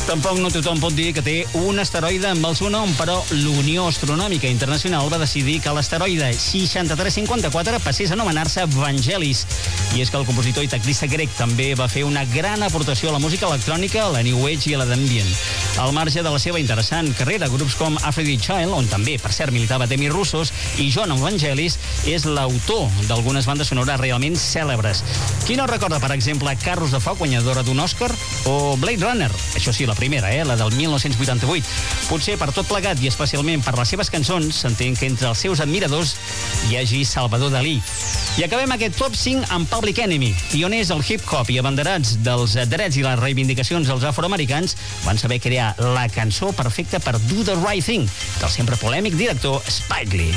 Tampoc no tothom pot dir que té un asteroide amb el seu nom, però l'Unió Astronòmica Internacional va decidir que l'asteroide 6354 passés a anomenar-se Vangelis. I és que el compositor i teclista grec també va fer una gran aportació a la música electrònica, a la New Age i a la d'ambient. Al marge de la seva interessant carrera, grups com Aphrodite Child, on també, per cert, militava Demi Roussos, i John Vangelis és l'autor d'algunes bandes sonores realment cèlebres. Qui no recorda, per exemple, Carros de Foc, guanyadora d'un Oscar, o Blade Runner? Això sí, la primera, la del 1988. Potser per tot plegat i especialment per les seves cançons, s'entén que entre els seus admiradors hi hagi Salvador Dalí. I acabem aquest top 5 amb Public Enemy. Pioners del hip-hop i abanderats dels drets i les reivindicacions dels afroamericans van saber crear la cançó perfecta per Do the Right Thing, del sempre polèmic director Spike Lee.